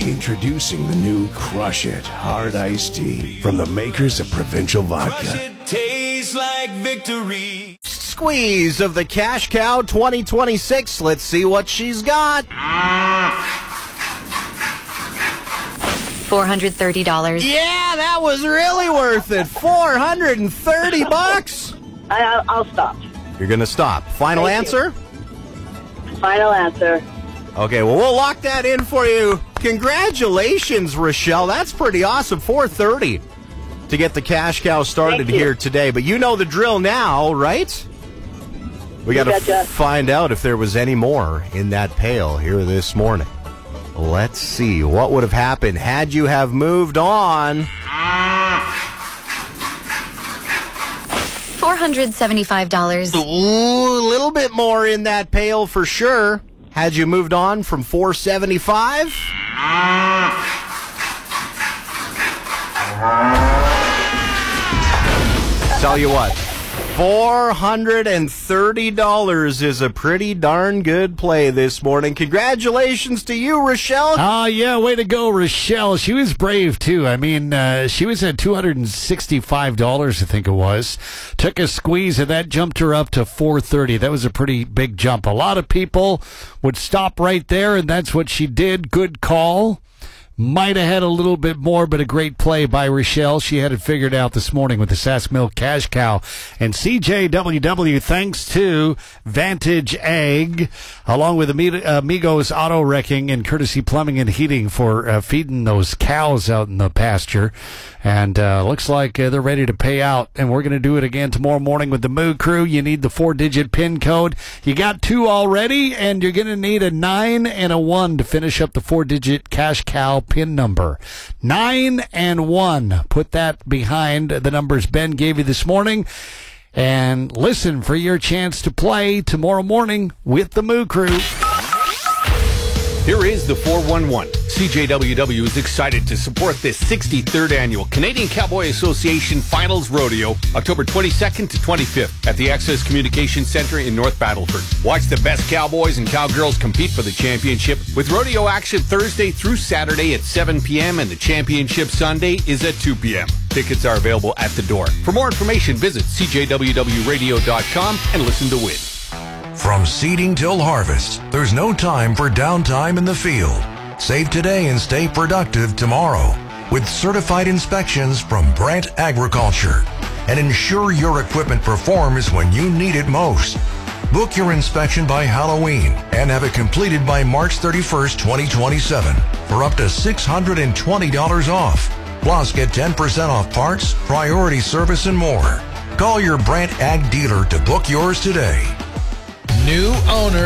Introducing the new Crush It Hard Iced Tea from the makers of Provincial Vodka. Crush it, tastes like victory. Squeeze of the Cash Cow 2026. Let's see what she's got. $430. Yeah, that was really worth it. $430. I'll stop. You're going to stop. Final Thank answer? Final answer. Okay, well, we'll lock that in for you. Congratulations, Rochelle. That's pretty awesome. $430 to get the Cash Cow started here today. But you know the drill now, right? We got to find out if there was any more in that pail here this morning. Let's see. What would have happened had you have moved on? $475. Ooh, a little bit more in that pail for sure. Had you moved on from $475? Tell you what, $430 is a pretty darn good play this morning. Congratulations to you, Rochelle. Yeah, way to go, Rochelle. She was brave, too. I mean, she was at $265, I think it was. Took a squeeze, and that jumped her up to $430. That was a pretty big jump. A lot of people would stop right there, and that's what she did. Good call. Might have had a little bit more, but a great play by Rochelle. She had it figured out this morning with the Sask Milk Cash Cow. And CJWW, thanks to Vantage Ag, along with Amigos Auto Wrecking and Courtesy Plumbing and Heating for feeding those cows out in the pasture. And looks like they're ready to pay out. And we're going to do it again tomorrow morning with the Moo Crew. You need the 4-digit PIN code. You got 2 already, and you're going to need a 9 and a 1 to finish up the 4-digit Cash Cow PIN number. 9 and 1. Put that behind the numbers Ben gave you this morning. And listen for your chance to play tomorrow morning with the Moo Crew. Here is the 411. CJWW is excited to support this 63rd annual Canadian Cowboy Association Finals Rodeo, October 22nd to 25th at the Access Communication Center in North Battleford. Watch the best cowboys and cowgirls compete for the championship with rodeo action Thursday through Saturday at 7 p.m. and the championship Sunday is at 2 p.m. Tickets are available at the door. For more information, visit cjwwradio.com and listen to win. From seeding till harvest, there's no time for downtime in the field. Save today and stay productive tomorrow with certified inspections from Brandt Agriculture. And ensure your equipment performs when you need it most. Book your inspection by Halloween and have it completed by March 31st, 2027 for up to $620 off. Plus, get 10% off parts, priority service, and more. Call your Brandt Ag dealer to book yours today. New owner